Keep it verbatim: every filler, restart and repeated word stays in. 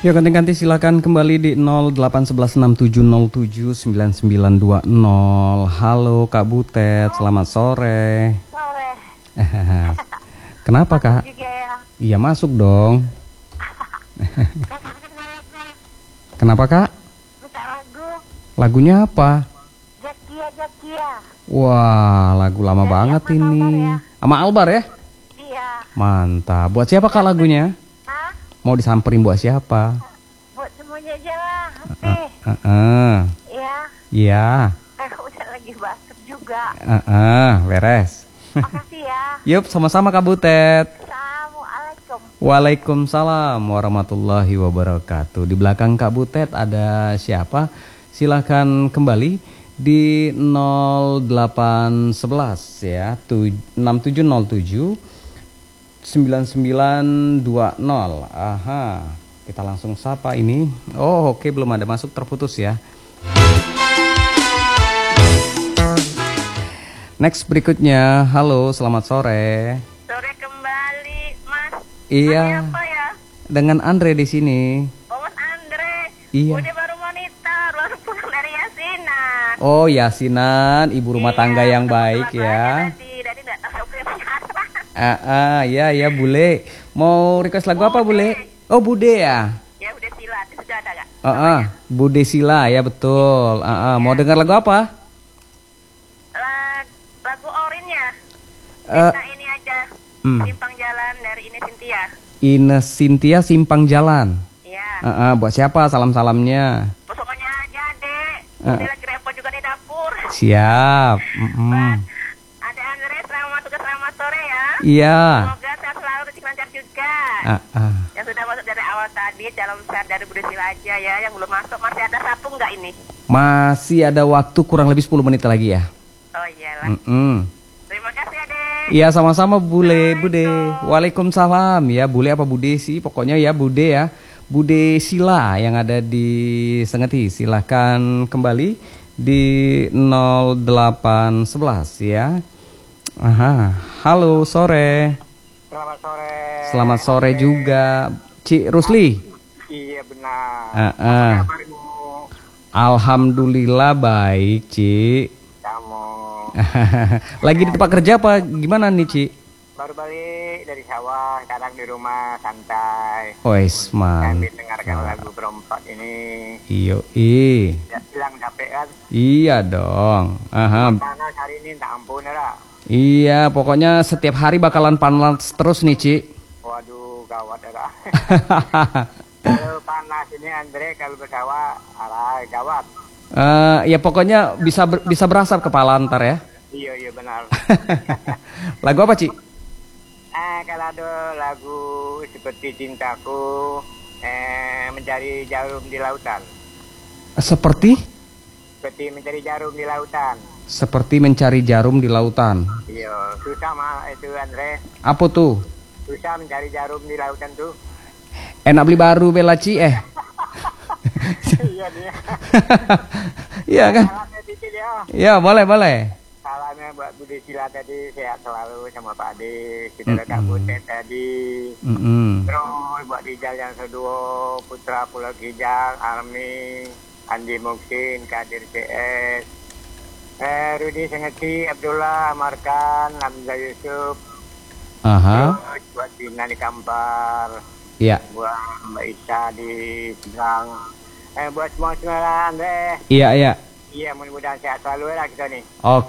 Ya, ganti-ganti silakan kembali di nol delapan satu satu enam tujuh nol tujuh sembilan sembilan dua nol. Halo Kak Butet, selamat sore. Sore. Kenapa Kak? Juga ya. Iya masuk dong. Kenapa Kak? Minta lagu. Lagunya apa? Jakia Jakia. Wah, lagu lama Dari banget Ahmad Albar ini. ya? Sama Albar ya? Iya. Mantap. Buat siapa Kak lagunya? Hah? Mau disamperin buat siapa? Buat semuanya aja lah. Happy. Heeh. Iya. Iya. Eh, udah lagi basket juga. Heeh, beres. Makasih ya. Yup, sama-sama Kak Butet. Assalamualaikum. Waalaikumsalam warahmatullahi wabarakatuh. Di belakang Kak Butet ada siapa? Silahkan kembali di nol delapan satu satu ya, enam tujuh nol tujuh sembilan sembilan dua nol. Aha, kita langsung sapa ini. Oh, oke, belum ada masuk, terputus ya. Next berikutnya. Halo, selamat sore. Sore kembali, Mas. Iya. Namanya apa ya? Dengan Andre di sini. Oh, Mas Andre. Iya. Udah baru monitor, baru pulang dari Yasinan. Oh, Yasinan, ibu rumah Iya, tangga yang ketemu baik teman ya. Tadi, tadi nggak tahu penyiaran. Ah, ah, ya ya Bule. Mau request lagu apa Bule? Oh, Bude ya. Ya udah silat, itu sudah ada nggak? Ah, ah, Bude Sila ya betul. Ah, ah. Mau dengar lagu apa? Lag- Lagu Orinnya. Eh, Kita ini aja. hmm. Simpang Jalan dari Ine Cynthia. Ines Cynthia Simpang Jalan. Iya. Ah, ah, buat siapa salam-salamnya? Pokoknya aja, Dek. Ah. Ini lagi repot juga di dapur. Siap. Mm-mm. Buat ada Andre, selamat tugas, selamat sore ya. Iya. Semoga sehat selalu, rezeki lancar juga. Ah, ah. Yang sudah masuk dari awal tadi, dalam sehat dari Budi Sila aja ya. Yang belum masuk, masih ada satu nggak ini? Masih ada waktu kurang lebih sepuluh menit lagi ya. Oh iyalah. Mm-mm. Terima kasih ya, Dek. Iya, sama-sama Bule, Bude. Waalaikumsalam ya, Bule apa Bude sih? Pokoknya ya Bude ya. Bude Sila yang ada di Sengeti. Silahkan kembali di nol delapan satu satu ya. Aha, halo sore. Selamat sore. Selamat sore juga, Cik Rusli. Iya benar. Ah, ah. Apa kabarmu? Alhamdulillah baik, Cik. Kamu Lagi di tempat kerja apa gimana nih, Cik? baru balik dari sawah, kadang di rumah santai. Wes, man. Sambil dengarkan lagu Berempat ini. Iyo, i. Ya, hilang capek kan? Iya dong. Aha. Panas hari ini tak ampun ya. Iya, pokoknya setiap hari bakalan panas terus nih, Ci. Waduh, gawat ya. Kalau panas ini Andre kalau bersawah, alay gawat. Eh, ya pokoknya bisa ber- bisa berasap kepala ntar ya. Iya iya benar. Lagu apa, Ci? Eh kalau ada lagu seperti Cintaku, eh mencari jarum di lautan. Seperti Seperti mencari jarum di lautan. seperti mencari jarum di lautan. Iya, susah mah itu Andre. Apa tuh? Susah mencari jarum di lautan tuh. Enak beli baru Bella, Ci eh. Iya dia. Iya kan? Salamnya dikit ya. Iya, boleh, boleh. Salamnya buat Budi Sila tadi, sehat selalu sama Pak Ade. Kita udah Kak Butet tadi. Mm-mm. Terus buat Rijal yang kedua, Putra Pulau Kijang, Army, Andi Muksin, Kadir C S, eh, Rudi Sengeti, Abdullah, Markan, Hamzah Yusuf. Aha. Terus buat Dina di Kampar, Iya. buat Mbak Isa di Seberang, eh buat semua semua Andre. Iya, iya. Iya, mudah-mudahan sehat selalu ya kita nih. Oke.